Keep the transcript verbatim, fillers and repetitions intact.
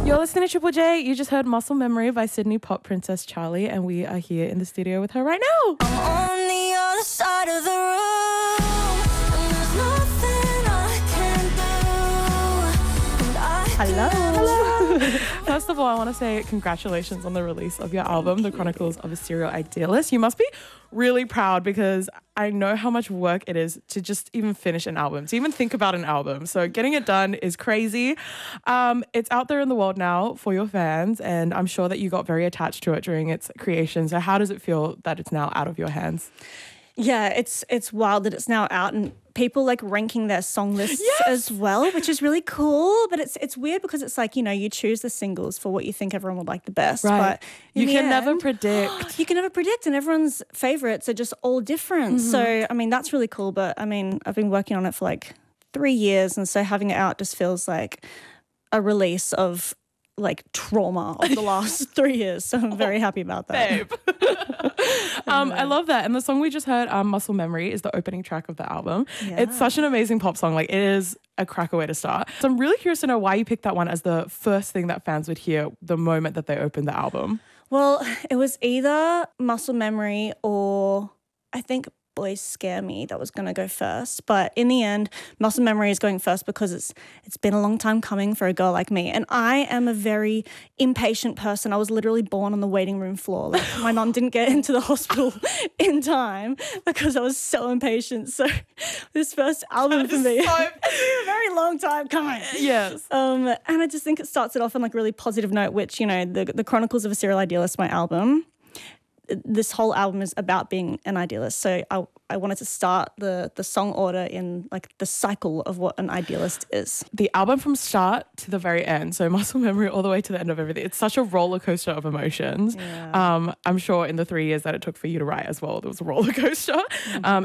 You're listening to Triple J. You just heard Muscle Memory by Sydney Pop Princess Charlie, and we are here in the studio with her right now. I'm on the other side of the room, and there's nothing I can do. And I Hello. Hello. First of all, I want to say congratulations on the release of your album, The Chronicles of a Serial Idealist. You must be really proud because I know how much work it is to just even finish an album, to even think about an album. So getting it done is crazy. Um, it's out there in the world now for your fans, and I'm sure that you got very attached to it during its creation. So how does it feel that it's now out of your hands? Yeah, it's it's wild that it's now out and people like ranking their song lists Yes! as well, which is really cool. But it's it's weird because it's like, you know, you choose the singles for what you think everyone would like the best. Right. But in You the can never end, predict. You can never predict, and everyone's favorites are just all different. Mm-hmm. So, I mean, that's really cool. But I mean, I've been working on it for like three years. And so having it out just feels like a release of like trauma of the last three years. So I'm very happy about that. Babe. um, I love that. And the song we just heard, um, Muscle Memory, is the opening track of the album. Yeah. It's such an amazing pop song. Like, it is a cracker way to start. So I'm really curious to know why you picked that one as the first thing that fans would hear the moment that they opened the album. Well, it was either Muscle Memory or I think Boys Scare Me that was going to go first. But in the end, Muscle Memory is going first because it's it's been a long time coming for a girl like me. And I am a very impatient person. I was literally born on the waiting room floor. Like, my mum didn't get into the hospital in time because I was so impatient. So this first album for me, so- a very long time coming. Yes. Um, and I just think it starts it off on like a really positive note, which, you know, the, the Chronicles of a Serial Idealist, my album, this whole album is about being an idealist. So I, I wanted to start the the song order in like the cycle of what an idealist is. The album from start to the very end, so Muscle Memory all the way to the end of everything, it's such a roller coaster of emotions. Yeah. Um, I'm sure in the three years that it took for you to write as well, there was a roller coaster. Mm-hmm. Um,